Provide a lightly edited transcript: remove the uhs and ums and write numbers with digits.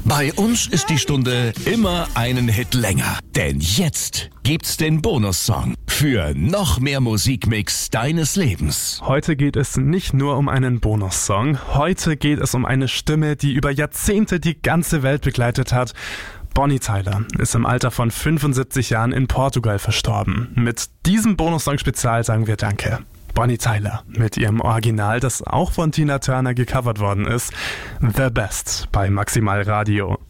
Bei uns ist die Stunde immer einen Hit länger. Denn jetzt gibt's den Bonussong für noch mehr Musikmix deines Lebens. Heute geht es nicht nur um einen Bonussong. Heute geht es um eine Stimme, die über Jahrzehnte die ganze Welt begleitet hat. Bonnie Tyler ist im Alter von 75 Jahren in Portugal verstorben. Mit diesem Bonussong-Spezial sagen wir Danke. Bonnie Tyler mit ihrem Original, das auch von Tina Turner gecovert worden ist. The Best bei Maximal Radio.